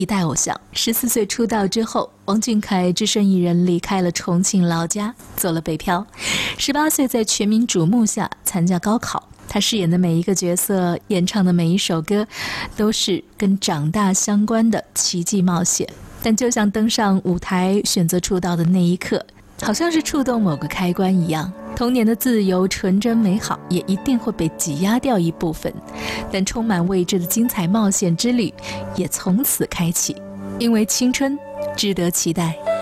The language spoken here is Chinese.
一代偶像。14岁出道之后，王俊凯只身一人离开了重庆老家，做了北漂。18岁在全民瞩目下参加高考，他饰演的每一个角色，演唱的每一首歌，都是跟长大相关的奇迹冒险。但就像登上舞台选择出道的那一刻，好像是触动某个开关一样，童年的自由纯真美好也一定会被挤压掉一部分，但充满未知的精彩冒险之旅也从此开启，因为青春值得期待。